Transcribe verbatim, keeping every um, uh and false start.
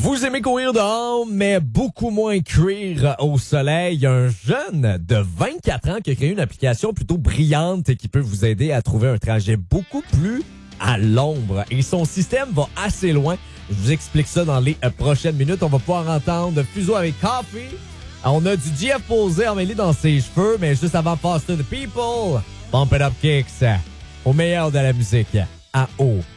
Vous aimez courir dehors, mais beaucoup moins cuire au soleil. Il y a un jeune de vingt-quatre ans qui a créé une application plutôt brillante qui peut vous aider à trouver un trajet beaucoup plus à l'ombre. Et son système va assez loin. Je vous explique ça dans les prochaines minutes. On va pouvoir entendre Fuseau avec Coffee. On a du Jeff Posé emmêlé dans ses cheveux, mais juste avant Faster the People, Bump It Up Kicks, au meilleur de la musique, à haut.